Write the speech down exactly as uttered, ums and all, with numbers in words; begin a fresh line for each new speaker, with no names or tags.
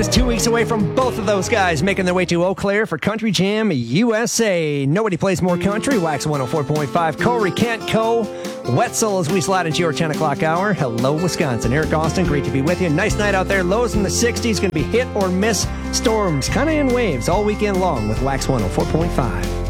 Just two weeks away from both of those guys making their way to Eau Claire for Country Jam U S A. Nobody plays more country. Wax one oh four point five. Corey Kent Co. Wetzel as we slide into your ten o'clock hour. Hello, Wisconsin. Eric Austin, great to be with you. Nice night out there. Lows in the sixties. Going to be hit or miss storms, kind of in waves all weekend long with Wax one oh four point five.